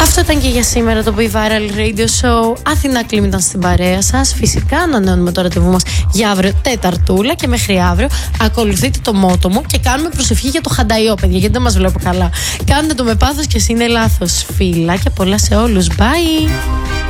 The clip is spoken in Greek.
Αυτό ήταν και για σήμερα το Be Viral Radio Show. Αθηνά Κλίμ ήταν στην παρέα σας. Φυσικά ανανεώνουμε το ραντεβού μας για αύριο Τεταρτούλα και μέχρι αύριο ακολουθείτε το μότο μου και κάνουμε προσευχή για το χανταϊό, παιδιά, γιατί δεν μας βλέπω καλά. Κάντε το με πάθος και εσύ είναι λάθος. Φιλάκια πολλά σε όλους. Bye!